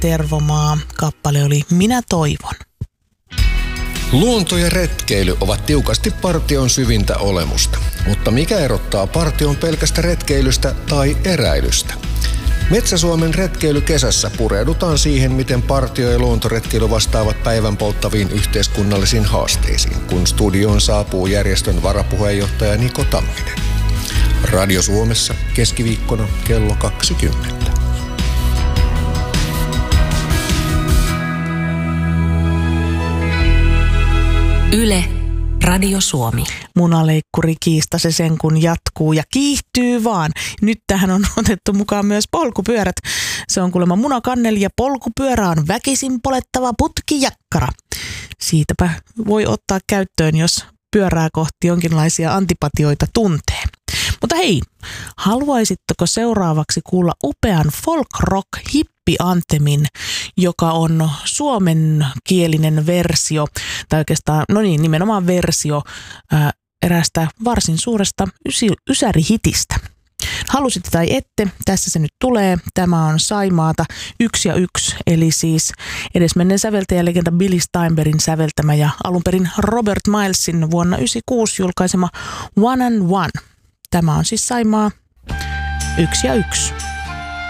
Tervomaa. Kappale oli Minä toivon. Luonto ja retkeily ovat tiukasti partion syvintä olemusta. Mutta mikä erottaa partion pelkästä retkeilystä tai eräilystä? Metsä-Suomen retkeilykesässä pureudutaan siihen, miten partio- ja luontoretkeily vastaavat päivän polttaviin yhteiskunnallisiin haasteisiin, kun studioon saapuu järjestön varapuheenjohtaja Niko Tamminen. Radio Suomessa keskiviikkona kello 20. Yle, Radio Suomi. Munaleikkuri kiista se sen kun jatkuu ja kiihtyy vaan. Nyt tähän on otettu mukaan myös polkupyörät. Se on kuulemma munakanneli ja polkupyörä on väkisin polettava putkijakkara. Siitäpä voi ottaa käyttöön, jos pyörää kohti jonkinlaisia antipatioita tuntee. Mutta hei, haluaisitteko seuraavaksi kuulla upean folk-rock-hippi-anthemin, joka on suomenkielinen versio, tai oikeastaan, nimenomaan versio erästä varsin suuresta ysärihitistä. Halusitte tai ette, tässä se nyt tulee. Tämä on Saimaata 1 ja 1, eli siis edesmenneen säveltäjälegenda Billy Steinbergin säveltämä ja alunperin Robert Milesin vuonna 1996 julkaisema One and One. Tämä on siis Saimaa 1 ja 1.